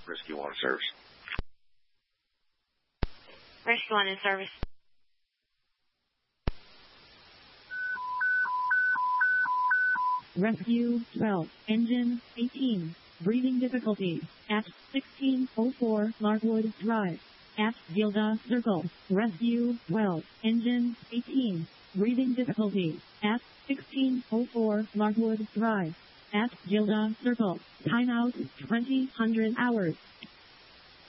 Rescue 1 service. Rescue 1 in service. Rescue 12, engine 18, breathing difficulty at 1604 Larkwood Drive at Gilda Circle. Rescue 12, engine 18, breathing difficulty at 1604 Larkwood Drive at Gilda Circle. Timeout 2000 hours.